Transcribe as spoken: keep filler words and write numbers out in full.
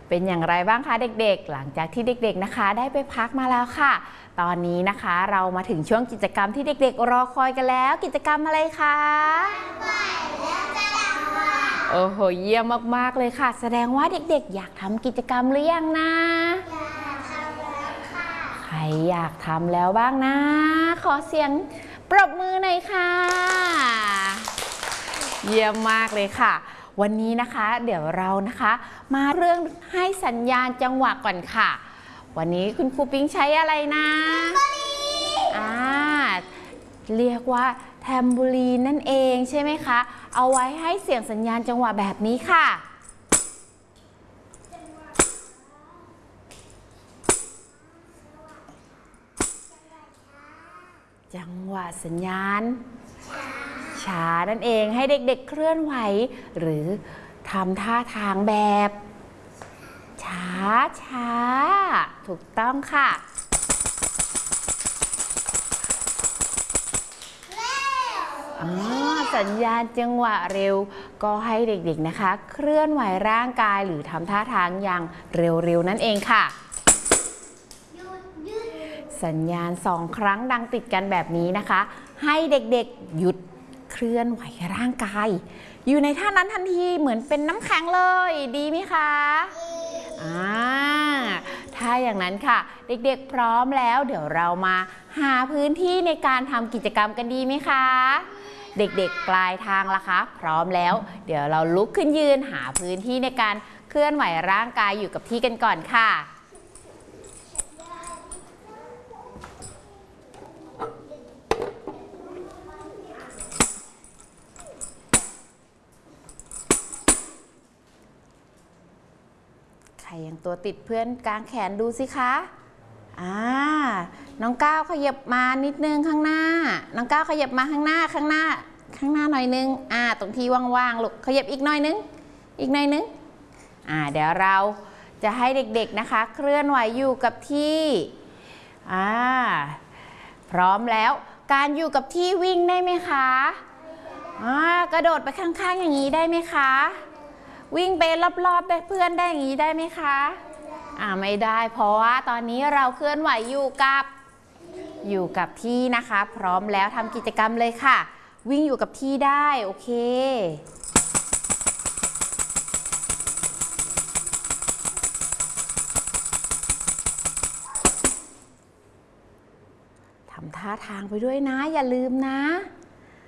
เป็นอย่างไรบ้างคะเด็กๆหลังจากที่เด็กๆนะคะได้ไปพักมาแล้วค่ะตอนนี้นะคะเรามาถึงช่วงกิจกรรมที่เด็กๆรอคอยกันแล้วกิจกรรมอะไรคะโอ้โหเยี่ยมมากๆเลยค่ะแสดงว่าเด็กๆอยากทำกิจกรรมหรือยังนะอยากทำแล้วค่ะใครอยากทำแล้วบ้างนะขอเสียงปรบมือหน่อยค่ะเยี่ยมมากเลยค่ะวันนี้นะคะเดี๋ยวเรานะคะมาเรื่องให้สัญญาณจังหวะก่อนค่ะวันนี้คุณครูปิ๊งใช้อะไรนะอ่าเรียกว่าแทมโบลีนนั่นเองใช่ไหมคะเอาไว้ให้เสียงสัญญาณจังหวะแบบนี้ค่ะจังหวะสัญญาณช้านั่นเองให้เด็กๆเคลื่อนไหวหรือทำท่าทางแบบช้าช้าถูกต้องค่ะสัญญาณจังหวะเร็วก็ให้เด็กๆนะคะเคลื่อนไหวร่างกายหรือทำท่าทางอย่างเร็วๆนั่นเองค่ะสัญญาณสองครั้งดังติดกันแบบนี้นะคะให้เด็กๆหยุดเคลื่อนไหวร่างกายอยู่ในท่านั้นทันทีเหมือนเป็นน้ำแข็งเลยดีไหมคะอ่าถ้าอย่างนั้นค่ะเด็กๆพร้อมแล้วเดี๋ยวเรามาหาพื้นที่ในการทำกิจกรรมกันดีไหมคะเด็กๆปลายทางล่ะคะพร้อมแล้วเดี๋ยวเราลุกขึ้นยืนหาพื้นที่ในการเคลื่อนไหวร่างกายอยู่กับที่กันก่อนค่ะใครยังตัวติดเพื่อนกางแขนดูสิคะอ่าน้องก้าวขยับมานิดนึงข้างหน้าน้องก้าวขยับมาข้างหน้าข้างหน้าข้างหน้าหน่อยนึงอ่าตรงที่ว่างๆลูกขยับอีกหน่อยนึงอีกหน่อยนึงอ่าเดี๋ยวเราจะให้เด็กๆนะคะเคลื่อนไหวอยู่กับที่อ่าพร้อมแล้วการอยู่กับที่วิ่งได้ไหมคะอ่ากระโดดไปข้างๆอย่างนี้ได้ไหมคะวิ่งไปรอบๆเพื่อนได้อย่างนี้ได้ไหมคะอ่าไม่ได้เพราะว่าตอนนี้เราเคลื่อนไหวอยู่กับอยู่กับที่นะคะพร้อมแล้วทำกิจกรรมเลยค่ะวิ่งอยู่กับที่ได้โอเคทำท่าทางไปด้วยนะอย่าลืมนะ